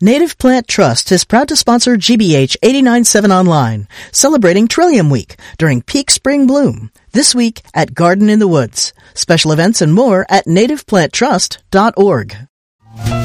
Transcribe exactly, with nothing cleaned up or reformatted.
Native Plant Trust is proud to sponsor G B H eighty-nine point seven Online, celebrating Trillium Week during peak spring bloom. This week at Garden in the Woods. Special events and more at native plant trust dot org.